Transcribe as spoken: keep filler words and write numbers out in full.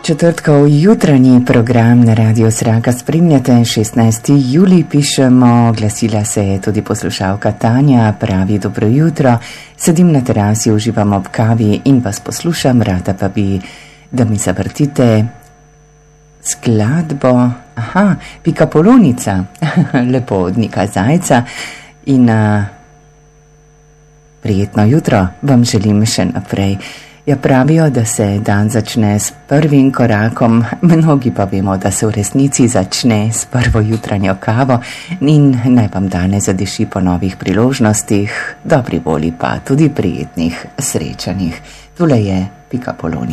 Četrtkov jutranji program na Radio Sraka spremljate. šestnajsti julij pišemo, glasila se je tudi poslušalka Tanja, pravi dobro jutro, sedim na terasi, uživam ob kavi in vas poslušam, rada pa bi, da mi zavrtite skladbo, aha, Pikapolonica, lepo od Nika Zajca in uh, prijetno jutro vam želim še naprej. Ja, pravijo, da se dan začne s prvim korakom, mnogi pa vemo, da se v resnici začne s prvo jutranjo kavo in naj vam danes zadiši po novih priložnostih, dobri volji pa tudi prijetnih srečanjih. Tule je Pikapolonica.